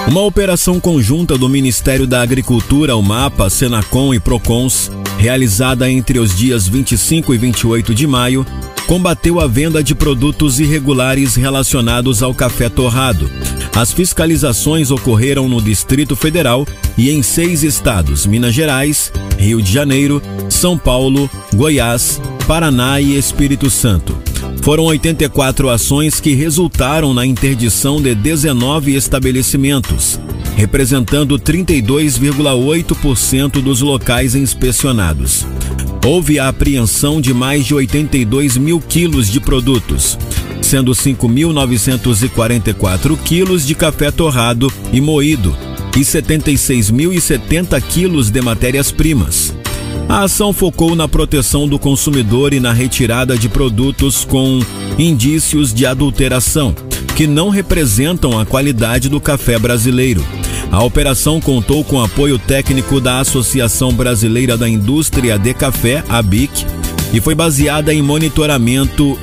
Uma operação conjunta do Ministério da Agricultura, o MAPA, Senacom e Procons, realizada entre os dias 25 e 28 de maio, combateu a venda de produtos irregulares relacionados ao café torrado. As fiscalizações ocorreram no Distrito Federal e em 6 estados: Minas Gerais, Rio de Janeiro, São Paulo, Goiás, Paraná e Espírito Santo. Foram 84 ações que resultaram na interdição de 19 estabelecimentos, representando 32,8% dos locais inspecionados. Houve a apreensão de mais de 82 mil quilos de produtos, sendo 5.944 quilos de café torrado e moído e 76.070 quilos de matérias-primas. A ação focou na proteção do consumidor e na retirada de produtos com indícios de adulteração, que não representam a qualidade do café brasileiro. A operação contou com apoio técnico da Associação Brasileira da Indústria de Café, ABIC, e foi baseada em monitoramento